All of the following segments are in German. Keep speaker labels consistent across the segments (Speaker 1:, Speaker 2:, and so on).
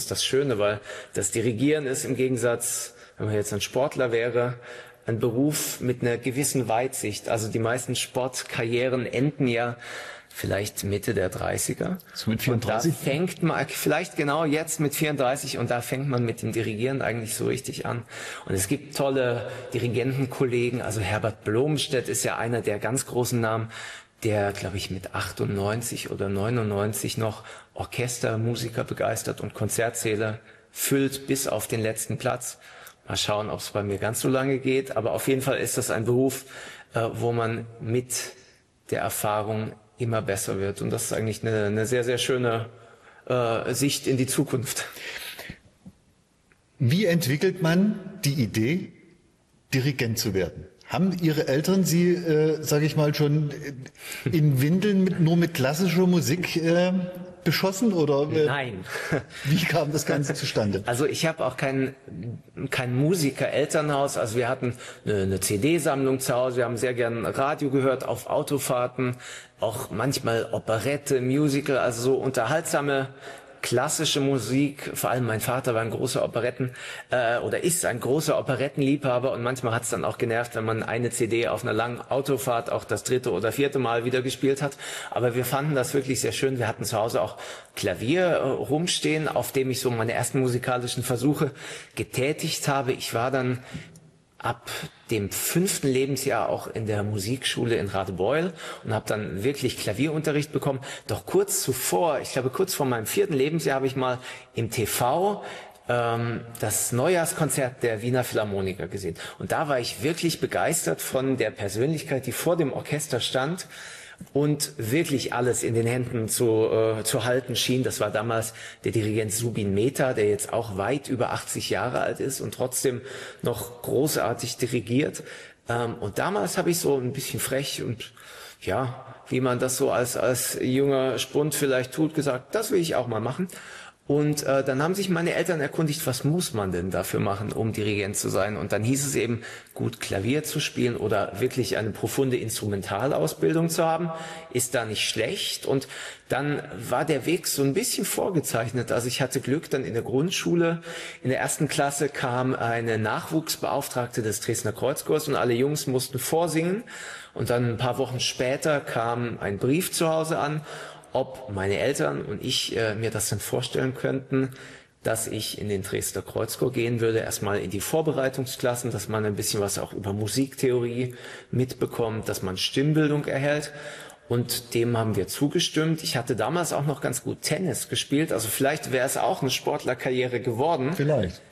Speaker 1: ist das Schöne, weil das Dirigieren ist im Gegensatz, wenn man jetzt ein Sportler wäre, ein Beruf mit einer gewissen Weitsicht. Also die meisten Sportkarrieren enden ja vielleicht Mitte der 30er.
Speaker 2: So mit 34?
Speaker 1: Und da fängt man, vielleicht genau jetzt mit 34, und da fängt man mit dem Dirigieren eigentlich so richtig an. Und es gibt tolle Dirigentenkollegen, also Herbert Blomstedt ist ja einer der ganz großen Namen, der, glaube ich, mit 98 oder 99 noch Orchestermusiker begeistert und Konzertsäle füllt bis auf den letzten Platz. Mal schauen, ob es bei mir ganz so lange geht. Aber auf jeden Fall ist das ein Beruf, wo man mit der Erfahrung immer besser wird. Und das ist eigentlich eine sehr, sehr schöne Sicht in die Zukunft.
Speaker 2: Wie entwickelt man die Idee, Dirigent zu werden? Haben Ihre Eltern Sie, sage ich mal, schon in Windeln nur mit klassischer Musik beschossen oder
Speaker 1: Nein.
Speaker 2: Wie kam das Ganze zustande?
Speaker 1: Also ich habe auch kein Musiker-Elternhaus. Also wir hatten eine CD-Sammlung zu Hause. Wir haben sehr gern Radio gehört auf Autofahrten, auch manchmal Operette, Musical, also so unterhaltsame klassische Musik. Vor allem mein Vater war ein großer oder ist ein großer Operettenliebhaber, und manchmal hat es dann auch genervt, wenn man eine CD auf einer langen Autofahrt auch das 3. oder 4. Mal wieder gespielt hat. Aber wir fanden das wirklich sehr schön. Wir hatten zu Hause auch Klavier rumstehen, auf dem ich so meine ersten musikalischen Versuche getätigt habe. Ich war dann ab dem 5. Lebensjahr auch in der Musikschule in Radebeul und habe dann wirklich Klavierunterricht bekommen. Doch kurz zuvor, ich glaube kurz vor meinem 4. Lebensjahr, habe ich mal im TV das Neujahrskonzert der Wiener Philharmoniker gesehen. Und da war ich wirklich begeistert von der Persönlichkeit, die vor dem Orchester stand und wirklich alles in den Händen zu halten schien. Das war damals der Dirigent Zubin Mehta, der jetzt auch weit über 80 Jahre alt ist und trotzdem noch großartig dirigiert. Und damals habe ich so ein bisschen frech und ja, wie man das so als junger Spund vielleicht tut, gesagt, das will ich auch mal machen. Und dann haben sich meine Eltern erkundigt, was muss man denn dafür machen, um Dirigent zu sein? Und dann hieß es eben, gut Klavier zu spielen oder wirklich eine profunde Instrumentalausbildung zu haben, ist da nicht schlecht. Und dann war der Weg so ein bisschen vorgezeichnet. Also ich hatte Glück, dann in der Grundschule, in der 1. Klasse kam eine Nachwuchsbeauftragte des Dresdner Kreuzchors und alle Jungs mussten vorsingen. Und dann ein paar Wochen später kam ein Brief zu Hause an, ob meine Eltern und ich mir das dann vorstellen könnten, dass ich in den Dresdner Kreuzchor gehen würde, erstmal in die Vorbereitungsklassen, dass man ein bisschen was auch über Musiktheorie mitbekommt, dass man Stimmbildung erhält. Und dem haben wir zugestimmt. Ich hatte damals auch noch ganz gut Tennis gespielt, also vielleicht wäre es auch eine Sportlerkarriere geworden.
Speaker 2: Vielleicht.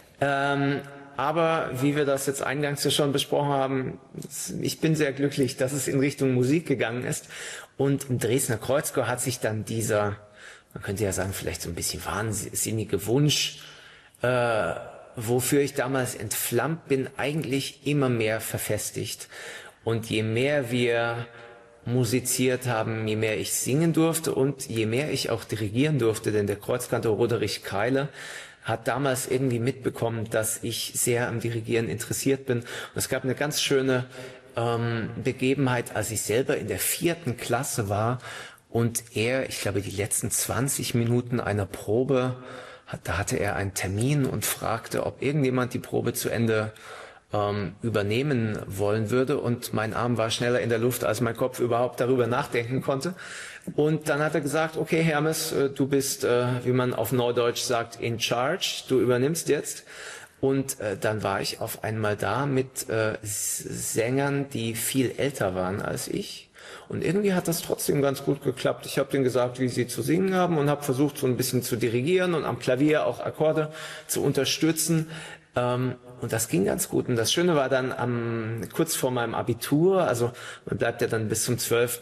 Speaker 1: Aber wie wir das jetzt eingangs ja schon besprochen haben, ich bin sehr glücklich, dass es in Richtung Musik gegangen ist. Und im Dresdner Kreuzchor hat sich dann dieser, man könnte ja sagen, vielleicht so ein bisschen wahnsinnige Wunsch, wofür ich damals entflammt bin, eigentlich immer mehr verfestigt. Und je mehr wir musiziert haben, je mehr ich singen durfte und je mehr ich auch dirigieren durfte, denn der Kreuzkantor Roderich Keile hat damals irgendwie mitbekommen, dass ich sehr am Dirigieren interessiert bin. Und es gab eine ganz schöne Begebenheit, als ich selber in der 4. Klasse war und ich glaube, die letzten 20 Minuten einer Probe, da hatte er einen Termin und fragte, ob irgendjemand die Probe zu Ende übernehmen wollen würde, und mein Arm war schneller in der Luft, als mein Kopf überhaupt darüber nachdenken konnte. Und dann hat er gesagt, okay Hermes, du bist, wie man auf Neudeutsch sagt, in charge, du übernimmst jetzt. Und dann war ich auf einmal da mit Sängern, die viel älter waren als ich. Und irgendwie hat das trotzdem ganz gut geklappt. Ich habe denen gesagt, wie sie zu singen haben, und habe versucht, so ein bisschen zu dirigieren und am Klavier auch Akkorde zu unterstützen. Und das ging ganz gut. Und das Schöne war dann kurz vor meinem Abitur, also man bleibt ja dann bis zum 12.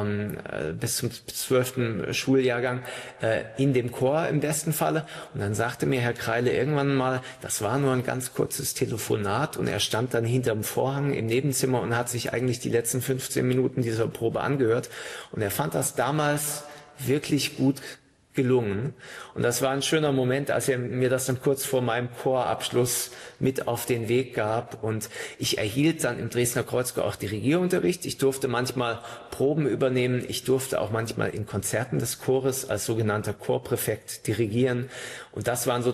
Speaker 1: Schuljahrgang in dem Chor im besten Falle. Und dann sagte mir Herr Kreile irgendwann mal, das war nur ein ganz kurzes Telefonat, und er stand dann hinterm Vorhang im Nebenzimmer und hat sich eigentlich die letzten 15 Minuten dieser Probe angehört. Und er fand das damals wirklich gut gelungen. Und das war ein schöner Moment, als er mir das dann kurz vor meinem Chorabschluss mit auf den Weg gab. Und ich erhielt dann im Dresdner Kreuzchor auch Dirigierunterricht. Ich durfte manchmal Proben übernehmen. Ich durfte auch manchmal in Konzerten des Chores als sogenannter Chorpräfekt dirigieren. Und das waren so